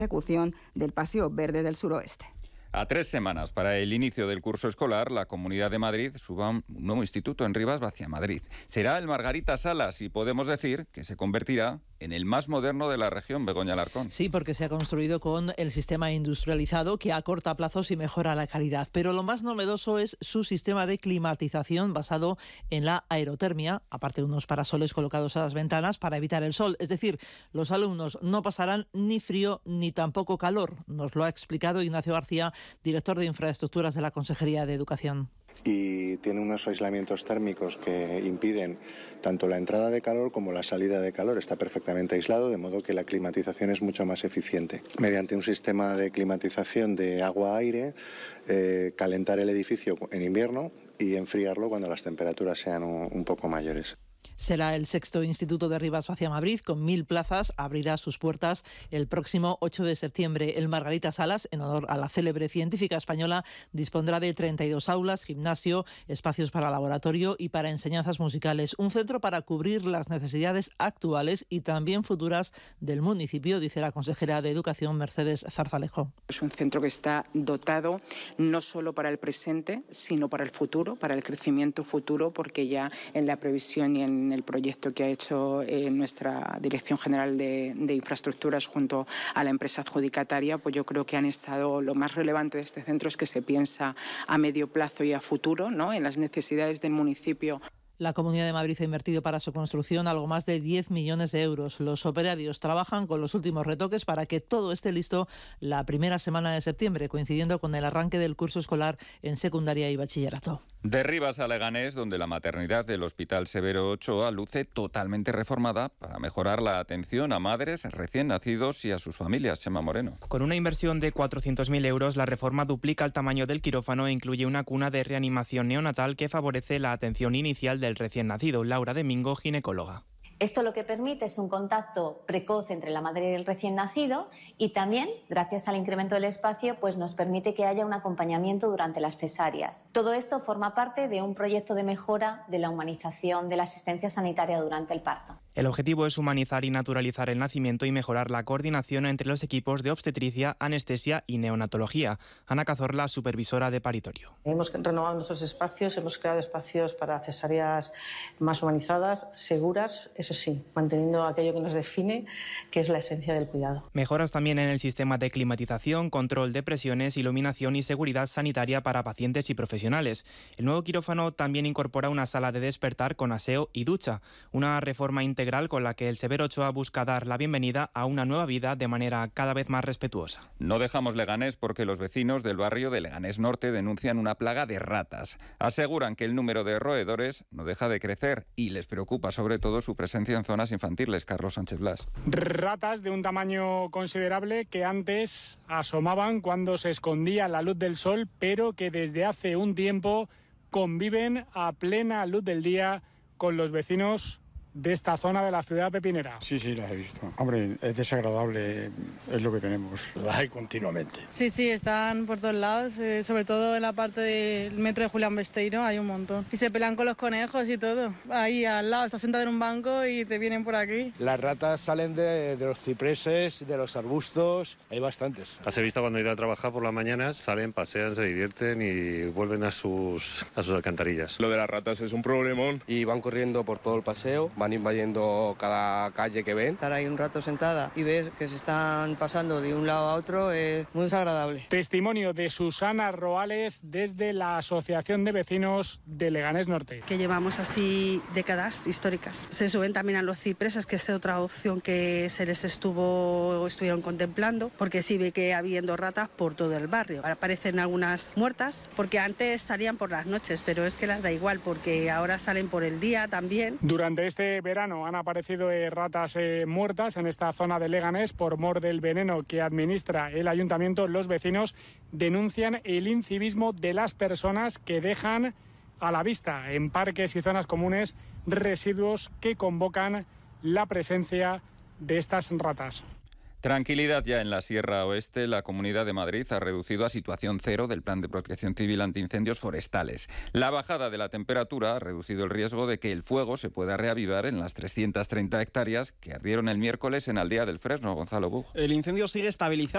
ejecución del Paseo Verde del Suroeste. A 3 semanas para el inicio del curso escolar, la Comunidad de Madrid suba un nuevo instituto en Rivas Vacia Madrid. Será el Margarita Salas y podemos decir que se convertirá en el más moderno de la región, Begoña Alarcón. Sí, porque se ha construido con el sistema industrializado que acorta plazos y mejora la calidad. Pero lo más novedoso es su sistema de climatización basado en la aerotermia, aparte de unos parasoles colocados a las ventanas para evitar el sol. Es decir, los alumnos no pasarán ni frío ni tampoco calor. Nos lo ha explicado Ignacio García, director de Infraestructuras de la Consejería de Educación. Y tiene unos aislamientos térmicos que impiden tanto la entrada de calor como la salida de calor. Está perfectamente aislado, de modo que la climatización es mucho más eficiente. Mediante un sistema de climatización de agua-aire, calentar el edificio en invierno y enfriarlo cuando las temperaturas sean un poco mayores. Será el 6º Instituto de Rivas Vacia Madrid, con 1.000 plazas. Abrirá sus puertas el próximo 8 de septiembre. El Margarita Salas, en honor a la célebre científica española, dispondrá de 32 aulas, gimnasio, espacios para laboratorio y para enseñanzas musicales. Un centro para cubrir las necesidades actuales y también futuras del municipio, dice la consejera de Educación, Mercedes Zarzalejo. Es un centro que está dotado no solo para el presente, sino para el futuro, para el crecimiento futuro, porque ya en la previsión y en el proyecto que ha hecho nuestra Dirección General de Infraestructuras junto a la empresa adjudicataria, pues yo creo que han estado, lo más relevante de este centro es que se piensa a medio plazo y a futuro, ¿no?, en las necesidades del municipio. La Comunidad de Madrid ha invertido para su construcción algo más de 10 millones de euros. Los operarios trabajan con los últimos retoques para que todo esté listo la primera semana de septiembre, coincidiendo con el arranque del curso escolar en secundaria y bachillerato. De Rivas a Leganés, donde la maternidad del Hospital Severo Ochoa luce totalmente reformada para mejorar la atención a madres recién nacidos y a sus familias. Chema Moreno. Con una inversión de 400.000 euros, la reforma duplica el tamaño del quirófano e incluye una cuna de reanimación neonatal que favorece la atención inicial del recién nacido. Laura Domingo, ginecóloga. Esto lo que permite es un contacto precoz entre la madre y el recién nacido y también, gracias al incremento del espacio, pues nos permite que haya un acompañamiento durante las cesáreas. Todo esto forma parte de un proyecto de mejora de la humanización de la asistencia sanitaria durante el parto. El objetivo es humanizar y naturalizar el nacimiento y mejorar la coordinación entre los equipos de obstetricia, anestesia y neonatología. Ana Cazorla, supervisora de paritorio. Hemos renovado nuestros espacios, hemos creado espacios para cesáreas más humanizadas, seguras, eso sí, manteniendo aquello que nos define, que es la esencia del cuidado. Mejoras también en el sistema de climatización, control de presiones, iluminación y seguridad sanitaria para pacientes y profesionales. El nuevo quirófano también incorpora una sala de despertar con aseo y ducha, una reforma integral con la que el Severo Ochoa busca dar la bienvenida a una nueva vida de manera cada vez más respetuosa. No dejamos Leganés porque los vecinos del barrio de Leganés Norte denuncian una plaga de ratas. Aseguran que el número de roedores no deja de crecer y les preocupa sobre todo su presencia en zonas infantiles. Carlos Sánchez Blas. Ratas de un tamaño considerable que antes asomaban cuando se escondía la luz del sol, pero que desde hace un tiempo conviven a plena luz del día con los vecinos de esta zona de la ciudad pepinera. Sí, las he visto. Hombre, es desagradable, es lo que tenemos. Las hay continuamente. Sí, están por todos lados, sobre todo en la parte del metro de Julián Besteiro hay un montón. Y se pelean con los conejos y todo. Ahí al lado, estás sentado en un banco y te vienen por aquí. Las ratas salen de los cipreses, de los arbustos, hay bastantes. Las he visto cuando he ido a trabajar por las mañanas, salen, pasean, se divierten y vuelven a sus alcantarillas. Lo de las ratas es un problemón. Y van corriendo por todo el paseo, van invadiendo cada calle que ven. Estar ahí un rato sentada y ver que se están pasando de un lado a otro es muy desagradable. Testimonio de Susana Roales desde la Asociación de Vecinos de Leganés Norte. Que llevamos así décadas históricas. Se suben también a los cipreses, que es otra opción que se les estuvieron contemplando, porque sí ve que habiendo ratas por todo el barrio. Aparecen algunas muertas, porque antes salían por las noches, pero es que las da igual, porque ahora salen por el día también. Durante este verano han aparecido ratas muertas en esta zona de Leganés por mor del veneno que administra el ayuntamiento. Los vecinos denuncian el incivismo de las personas que dejan a la vista en parques y zonas comunes residuos que convocan la presencia de estas ratas. Tranquilidad ya en la Sierra Oeste. La Comunidad de Madrid ha reducido a situación cero del Plan de Protección Civil antiincendios forestales. La bajada de la temperatura ha reducido el riesgo de que el fuego se pueda reavivar en las 330 hectáreas que ardieron el miércoles en Aldea del Fresno. Gonzalo Bug. El incendio sigue estabilizado.